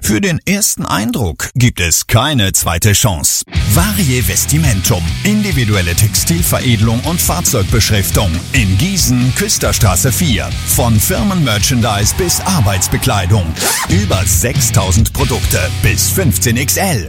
Für den ersten Eindruck gibt es keine zweite Chance. Varie Vestimentum. Individuelle Textilveredelung und Fahrzeugbeschriftung. In Gießen, Küsterstraße 4. Von Firmenmerchandise bis Arbeitsbekleidung. Über 6000 Produkte bis 15XL.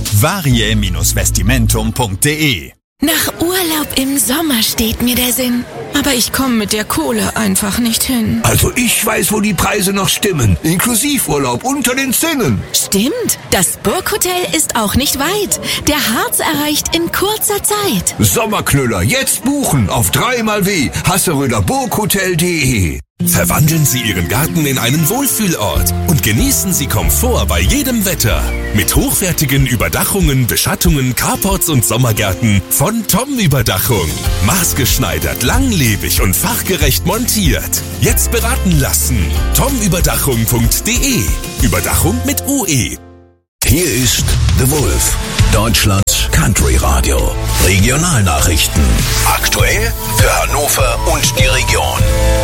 Varie-vestimentum.de. Nach Urlaub im Sommer steht mir der Sinn. Aber ich komme mit der Kohle einfach nicht hin. Also ich weiß, wo die Preise noch stimmen. Inklusivurlaub unter den Zinnen. Stimmt. Das Burghotel ist auch nicht weit. Der Harz erreicht in kurzer Zeit. Sommerknüller, jetzt buchen auf 3xW hasseröderburghotel.de. Verwandeln Sie Ihren Garten in einen Wohlfühlort und genießen Sie Komfort bei jedem Wetter. Mit hochwertigen Überdachungen, Beschattungen, Carports und Sommergärten von Tom Überdachung. Maßgeschneidert, langlebig und fachgerecht montiert. Jetzt beraten lassen. tomüberdachung.de. Überdachung mit UE. Hier ist The Wolf, Deutschlands Country Radio. Regionalnachrichten. Aktuell für Hannover und die Region.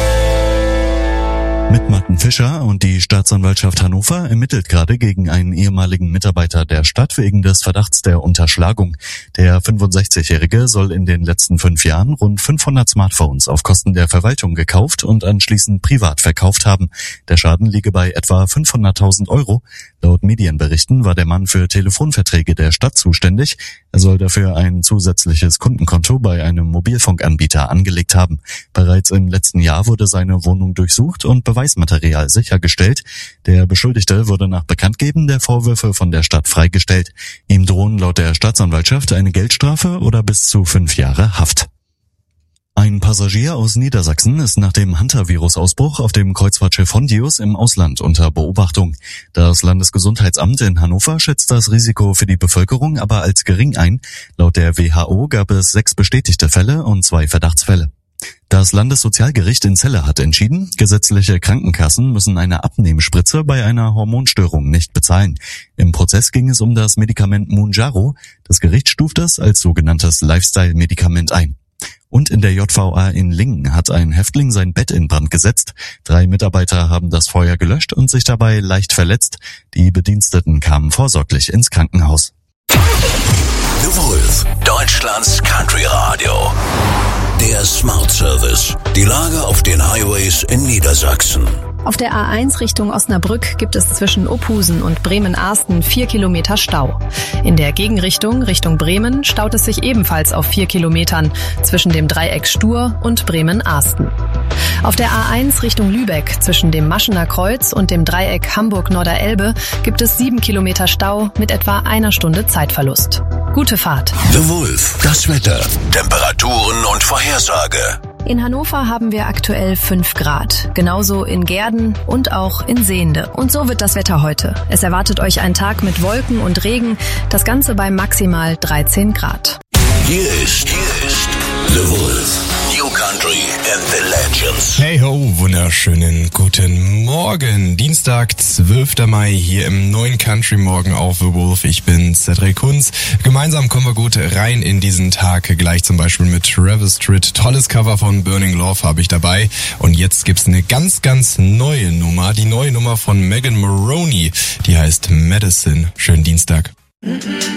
Mit Martin Fischer und die Staatsanwaltschaft Hannover ermittelt gerade gegen einen ehemaligen Mitarbeiter der Stadt wegen des Verdachts der Unterschlagung. Der 65-Jährige soll in den letzten 5 Jahren rund 500 Smartphones auf Kosten der Verwaltung gekauft und anschließend privat verkauft haben. Der Schaden liege bei etwa 500.000 Euro. Laut Medienberichten war der Mann für Telefonverträge der Stadt zuständig. Er soll dafür ein zusätzliches Kundenkonto bei einem Mobilfunkanbieter angelegt haben. Bereits im letzten Jahr wurde seine Wohnung durchsucht und Beweismaterial sichergestellt. Der Beschuldigte wurde nach Bekanntgeben der Vorwürfe von der Stadt freigestellt. Ihm drohen laut der Staatsanwaltschaft eine Geldstrafe oder bis zu 5 Jahre Haft. Ein Passagier aus Niedersachsen ist nach dem Hantavirus-Ausbruch auf dem Kreuzfahrtschiff Hondius im Ausland unter Beobachtung. Das Landesgesundheitsamt in Hannover schätzt das Risiko für die Bevölkerung aber als gering ein. Laut der WHO gab es 6 bestätigte Fälle und 2 Verdachtsfälle. Das Landessozialgericht in Celle hat entschieden, gesetzliche Krankenkassen müssen eine Abnehmspritze bei einer Hormonstörung nicht bezahlen. Im Prozess ging es um das Medikament Mounjaro. Das Gericht stuft es als sogenanntes Lifestyle-Medikament ein. Und in der JVA in Lingen hat ein Häftling sein Bett in Brand gesetzt. 3 Mitarbeiter haben das Feuer gelöscht und sich dabei leicht verletzt. Die Bediensteten kamen vorsorglich ins Krankenhaus. The Wolf, Deutschlands Country Radio. Der Smart Service. Die Lage auf den Highways in Niedersachsen. Auf der A1 Richtung Osnabrück gibt es zwischen Ophusen und Bremen-Arsten 4 Kilometer Stau. In der Gegenrichtung, Richtung Bremen, staut es sich ebenfalls auf 4 Kilometern zwischen dem Dreieck Stur und Bremen-Arsten. Auf der A1 Richtung Lübeck zwischen dem Maschener Kreuz und dem Dreieck Hamburg-Norderelbe gibt es 7 Kilometer Stau mit etwa 1 Stunde Zeitverlust. Gute Fahrt. The Wolf, das Wetter, Temperaturen und Vorhersage. In Hannover haben wir aktuell 5 Grad, genauso in Gehrden und auch in Sehnde. Und so wird das Wetter heute. Es erwartet euch ein Tag mit Wolken und Regen, das Ganze bei maximal 13 Grad. Hier ist The Wolf, New Country and the Legends. Hey ho, wunderschönen guten Morgen. Dienstag, 12. Mai hier im neuen Country Morgen auf The Wolf. Ich bin Cedric Kunz. Gemeinsam kommen wir gut rein in diesen Tag. Gleich zum Beispiel mit Travis Tritt. Tolles Cover von Burning Love habe ich dabei. Und jetzt gibt's eine ganz, ganz neue Nummer. Die neue Nummer von Megan Moroney. Die heißt Medicine. Schönen Dienstag.